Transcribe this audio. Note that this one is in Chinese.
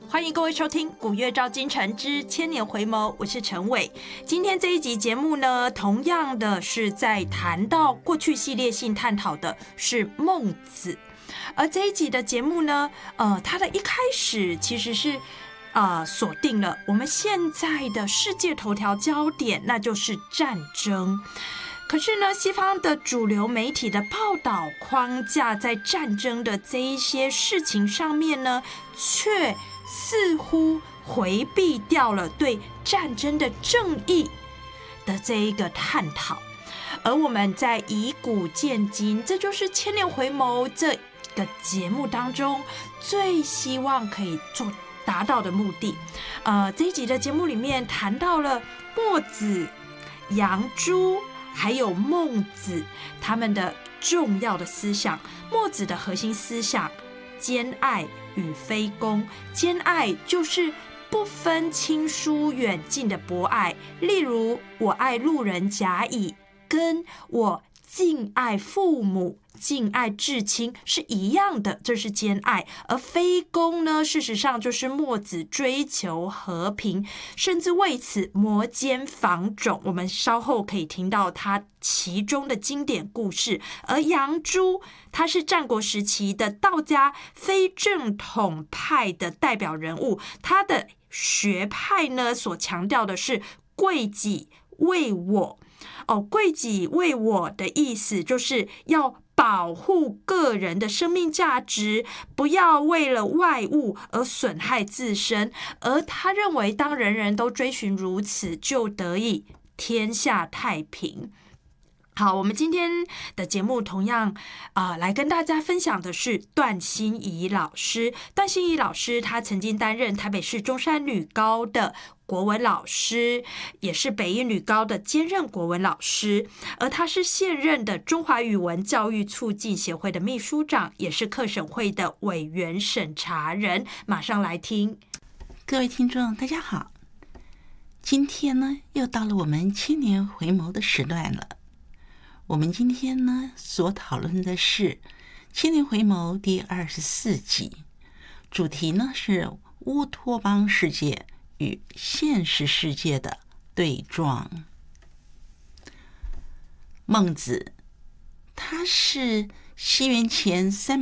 欢迎各位收听古月照今晨之千年回眸，我是陈伟。今天这一集节目呢，同样的是在谈到过去系列性探讨的是孟子，而这一集的节目呢，它的一开始其实是锁定了我们现在的世界头条焦点，那就是战争。可是呢，西方的主流媒体的报道框架在战争的这一些事情上面呢，却似乎回避掉了对战争的正义的这一个探讨。而我们在以古鉴今，这就是千年回眸这个节目当中最希望可以达到的目的。这一集的节目里面谈到了墨子、杨朱还有孟子他们的重要的思想。墨子的核心思想兼爱与非攻，兼爱就是不分亲疏远近的博爱，例如我爱路人甲乙，跟我敬爱父母、敬爱至亲是一样的，这是兼爱。而非攻呢，事实上就是墨子追求和平，甚至为此摩肩访踵，我们稍后可以听到他其中的经典故事。而杨朱他是战国时期的道家非正统派的代表人物，他的学派呢所强调的是贵己为我。贵己为我的意思就是要保护个人的生命价值，不要为了外物而损害自身。而他认为，当人人都追寻如此，就得以天下太平。好，我们今天的节目同样来跟大家分享的是段欣怡老师。段欣怡老师他曾经担任台北市中山女高的国文老师，也是北一女高的兼任国文老师，而他是现任的中华语文教育促进协会的秘书长，也是课审会的委员审查人。马上来听。 各位听众大家好，今天呢又到了我们千年回眸的时段了。我们今天呢所讨论的是千年回眸第24集，主题呢是乌托邦世界与现实世界的对撞。孟子他是西元前300